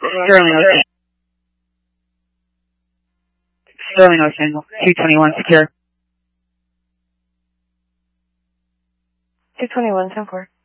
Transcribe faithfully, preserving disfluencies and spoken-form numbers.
Sterling Ocean. Sterling Ocean, two twenty-one secure. two twenty-one, ten four.